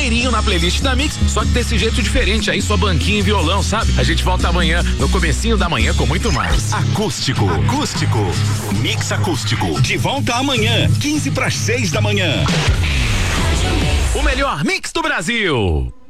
inteirinho na playlist da Mix, só que desse jeito diferente aí, só banquinho e violão, sabe? A gente volta amanhã, no comecinho da manhã, com muito mais. Acústico. Mix Acústico. De volta amanhã, 5:45 da manhã. O melhor mix do Brasil.